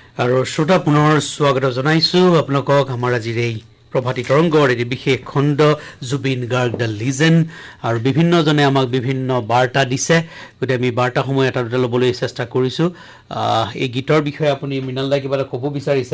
আৰু শ্ৰোতা পুনৰ স্বাগত জনাইছো আপোনালোকক আমাৰ আজিৰ এই প্ৰভাতী তৰংগৰ এই বিশেষ খণ্ড জুবিন গাৰ্গ দ্য লিজেণ্ড আৰু বিভিন্নজনে আমাক বিভিন্ন বাৰ্তা দিছে গতিকে আমি বাৰ্তাসমূহ এটা দুটা ল'বলৈ চেষ্টা কৰিছোঁ এই গীতৰ বিষয়ে আপুনি মৃণাল দা কিবা ক'ব বিচাৰিছে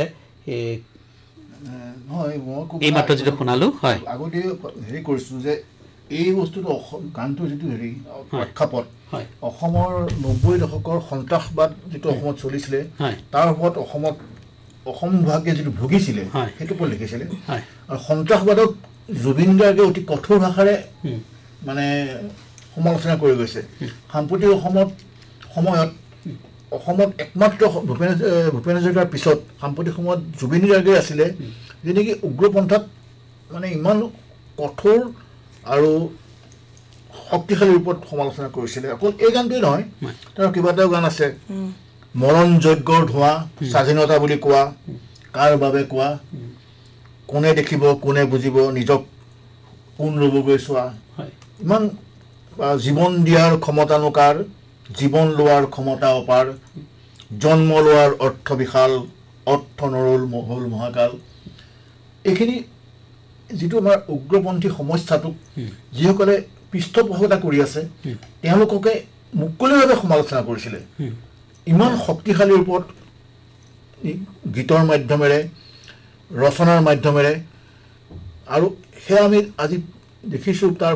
এই মাত্ৰ যিটো শুনালোঁ হয় আগতে হেৰি কৰিছোঁ যে এই বস্তুটো গানটোৰ যিটো হেৰি প্ৰেক্ষাপট অসমৰ 90 দশকৰ সন্ত্ৰাসবাদ যিটো অসমত চলিছিলে তাৰ ওপৰত অসম বিভাগে যিটো ভুগিছিলে সেইটো ওপৰত লিখিছিলে আৰু সন্ত্ৰাসবাদক জুবিন গাৰ্গে অতি কঠোৰ ভাষাৰে মানে সমালোচনা কৰি গৈছে সাম্প্ৰতিক সময়ত অসমত একমাত্ৰ ভূপেন হাজৰিকাৰ পিছত সাম্প্ৰতিক সময়ত জুবিন গাৰ্গে আছিলে যে নেকি উগ্ৰপন্থাত মানে ইমান কঠোৰ আৰু শক্তিশালী ৰূপত সমালোচনা কৰিছিলে অকল এই গানটোৱে নহয় তাৰ কেইবাটাও গান আছে মৰণ যজ্ঞৰ ধোঁৱা স্বাধীনতা বুলি কোৱা কাৰ বাবে কোৱা কোনে দেখিব কোনে বুজিব নিজক কোন ৰ'বগৈ চোৱা ইমান জীৱন দিয়াৰ ক্ষমতানো কাৰ জীৱন লোৱাৰ ক্ষমতা অপাৰ জন্ম লোৱাৰ অৰ্থ বিশাল অৰ্থ নৰল মহল মহাকাল এইখিনি যিটো আমাৰ উগ্ৰপন্থী সমস্যাটোক যিসকলে পৃষ্ঠপোষকতা কৰি আছে তেওঁলোককে মুকলিভাৱে সমালোচনা কৰিছিলে ইমান শক্তিশালী ৰূপত গীতৰ মাধ্যমেৰে ৰচনাৰ মাধ্যমেৰে আৰু সেয়া আমি আজি দেখিছোঁ তাৰ